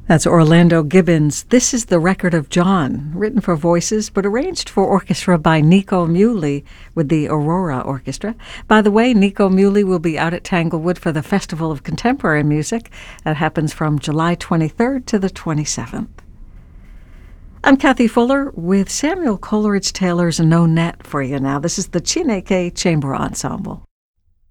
That's Orlando Gibbons. This is the Record of John, written for voices but arranged for orchestra by Nico Muhly with the Aurora Orchestra. By the way, Nico Muhly will be out at Tanglewood for the Festival of Contemporary Music. That happens from July 23rd to the 27th. I'm Kathy Fuller with Samuel Coleridge Taylor's No Net for you now. This is the Chineke Chamber Ensemble.